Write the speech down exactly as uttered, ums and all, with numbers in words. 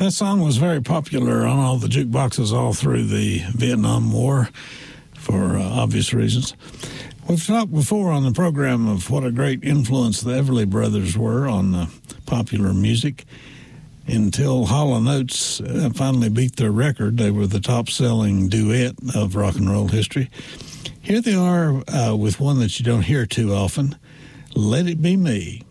That song was very popular on all the jukeboxes all through the Vietnam War for uh, obvious reasons. We've talked before on the program of what a great influence the Everly Brothers were on uh, popular music. Until Hall and Oates uh, finally beat their record, they were the top-selling duet of rock and roll history. Here they are uh, with one that you don't hear too often, Let It Be Me.